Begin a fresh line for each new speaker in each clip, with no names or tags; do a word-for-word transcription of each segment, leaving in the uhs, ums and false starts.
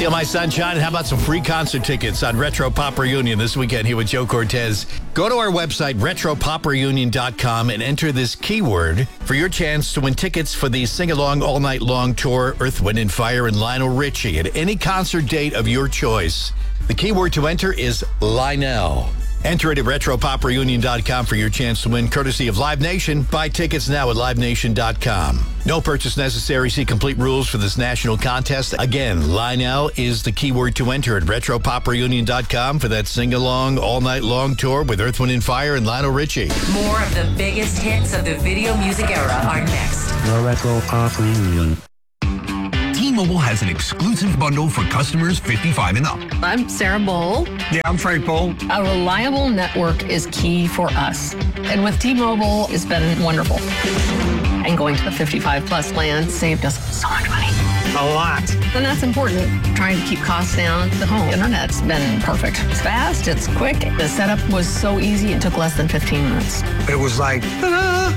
Feel My Sunshine. How about some free concert tickets on Retro Pop Reunion this weekend here with Joe Cortez? Go to our website, retro pop reunion dot com, and enter this keyword for your chance to win tickets for the sing-along all-night-long tour, Earth, Wind and Fire and Lionel Richie at any concert date of your choice. The keyword to enter is Lionel. Enter it at retro pop reunion dot com for your chance to win, courtesy of Live Nation. Buy tickets now at live nation dot com. No purchase necessary. See complete rules for this national contest. Again, Lionel is the keyword to enter at retro pop reunion dot com for that sing-along, all-night-long tour with Earth, Wind and Fire and Lionel Richie.
More of the biggest hits of the video music era are next.
The Retro Pop Reunion.
T-Mobile has an exclusive bundle for customers fifty-five and up.
I'm Sarah Bowl.
Yeah, I'm Frank Bowl.
A reliable network is key for us. And with T-Mobile, it's been wonderful. And going to the fifty-five plus plan saved us so much money.
A lot.
And that's important. Trying to keep costs down. The home internet's been perfect. It's fast, it's quick. The setup was so easy, it took less than fifteen minutes.
It was like, ta-da!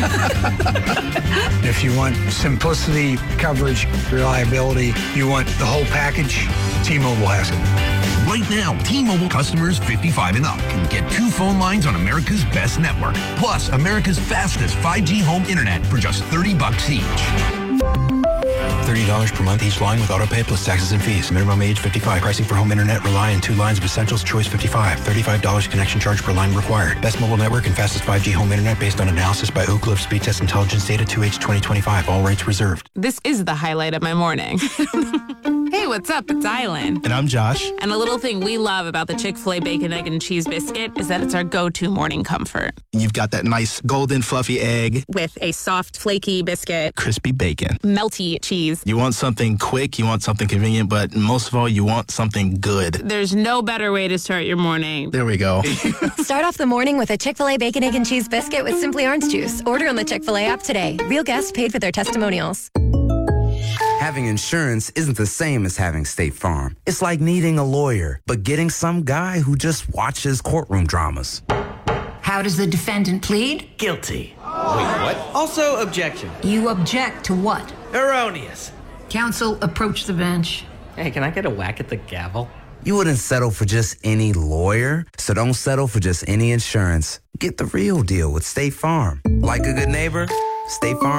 If you want simplicity, coverage, reliability, you want the whole package, T-Mobile has it.
Right now, T-Mobile customers fifty-five and up can get two phone lines on America's best network, plus America's fastest five G home internet for just thirty bucks each.
thirty dollars per month each line with autopay plus taxes and fees. Minimum age fifty-five. Pricing for home internet rely on two lines of Essentials Choice fifty-five. thirty-five dollars connection charge per line required. Best mobile network and fastest five G home internet based on analysis by Ookla of Speed Test Intelligence Data two H twenty twenty-five. All rates reserved.
This is the highlight of my morning. Hey, what's up? It's Island.
And I'm Josh.
And a little thing we love about the Chick-fil-A Bacon, Egg, and Cheese Biscuit is that it's our go-to morning comfort.
You've got that nice golden fluffy egg.
With a soft, flaky biscuit.
Crispy bacon.
Melty cheese.
You want something quick, you want something convenient, but most of all, you want something good.
There's no better way to start your morning.
There we go.
Start off the morning with a Chick-fil-A Bacon, Egg, and Cheese Biscuit with Simply Orange Juice. Order on the Chick-fil-A app today. Real guests paid for their testimonials.
Having insurance isn't the same as having State Farm. It's like needing a lawyer, but getting some guy who just watches courtroom dramas.
How does the defendant plead?
Guilty.
Wait, what?
Also, objection.
You object to what?
Erroneous.
Counsel, approach the bench.
Hey, can I get a whack at the gavel?
You wouldn't settle for just any lawyer, so don't settle for just any insurance. Get the real deal with State Farm. Like a good neighbor, State Farm